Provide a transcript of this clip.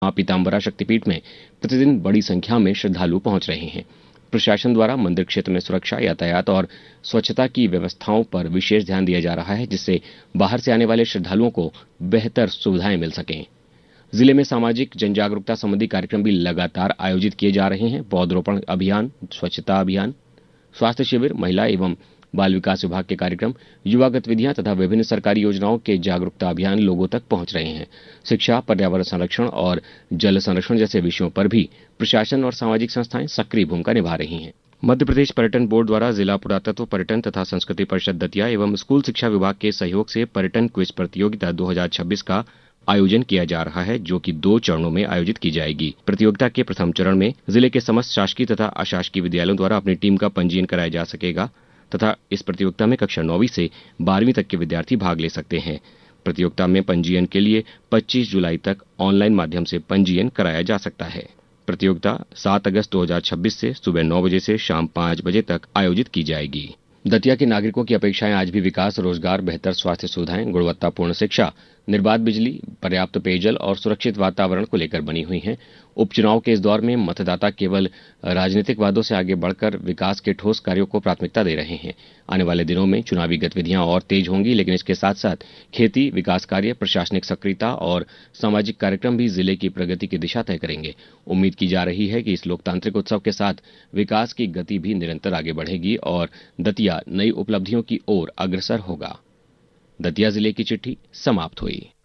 मां पीताम्बरा शक्तिपीठ में प्रतिदिन बड़ी संख्या में श्रद्धालु पहुंच रहे हैं। प्रशासन द्वारा मंदिर क्षेत्र में सुरक्षा, यातायात और स्वच्छता की व्यवस्थाओं पर विशेष ध्यान दिया जा रहा है, जिससे बाहर से आने वाले श्रद्धालुओं को बेहतर सुविधाएं मिल सकें। जिले में सामाजिक जनजागरूकता संबंधी कार्यक्रम भी लगातार आयोजित किए जा रहे हैं। पौधरोपण अभियान, स्वच्छता अभियान, स्वास्थ्य शिविर, महिला एवं बाल विकास विभाग के कार्यक्रम, युवा गतिविधियां तथा विभिन्न सरकारी योजनाओं के जागरूकता अभियान लोगों तक पहुंच रहे हैं। शिक्षा, पर्यावरण संरक्षण और जल संरक्षण जैसे विषयों पर भी प्रशासन और सामाजिक संस्थाएं सक्रिय भूमिका निभा रही हैं। मध्य प्रदेश पर्यटन बोर्ड द्वारा जिला पुरातत्व, पर्यटन तथा संस्कृति परिषद दतिया एवं स्कूल शिक्षा विभाग के सहयोग से पर्यटन क्विज प्रतियोगिता 2026 का आयोजन किया जा रहा है, जो कि 2 चरणों में आयोजित की जाएगी। प्रतियोगिता के प्रथम चरण में जिले के समस्त शासकीय तथा अशासकीय विद्यालयों द्वारा अपनी टीम का पंजीयन कराया जा सकेगा तथा इस प्रतियोगिता में कक्षा 9वीं से 12वीं तक के विद्यार्थी भाग ले सकते हैं। प्रतियोगिता में पंजीयन के लिए 25 जुलाई तक ऑनलाइन माध्यम से पंजीयन कराया जा सकता है। प्रतियोगिता 7 अगस्त 2026 से सुबह 9 बजे से शाम 5 बजे तक आयोजित की जाएगी। दतिया के नागरिकों की अपेक्षाएं आज भी विकास, रोजगार, बेहतर स्वास्थ्य सुविधाएं, गुणवत्तापूर्ण शिक्षा, निर्बाध बिजली, पर्याप्त पेयजल और सुरक्षित वातावरण को लेकर बनी हुई हैं। उपचुनाव के इस दौर में मतदाता केवल राजनीतिक वादों से आगे बढ़कर विकास के ठोस कार्यों को प्राथमिकता दे रहे हैं। आने वाले दिनों में चुनावी गतिविधियां और तेज होंगी, लेकिन इसके साथ साथ खेती, विकास कार्य, प्रशासनिक सक्रियता और सामाजिक कार्यक्रम भी जिले की प्रगति की दिशा तय करेंगे। उम्मीद की जा रही है कि इस लोकतांत्रिक उत्सव के साथ विकास की गति भी निरंतर आगे बढ़ेगी और दतिया नई उपलब्धियों की ओर अग्रसर होगा। दतिया जिले की चिट्ठी समाप्त हुई।